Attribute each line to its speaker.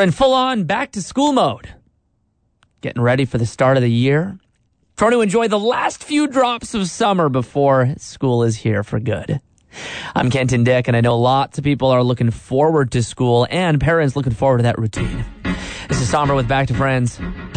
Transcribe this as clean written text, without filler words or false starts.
Speaker 1: We're in full-on back-to-school mode. Getting ready for the start of the year. Trying to enjoy the last few drops of summer before school is here for good. I'm Kenton Dick, and I know lots of people are looking forward to school and parents looking forward to that routine. This is Somber with Back to Friends.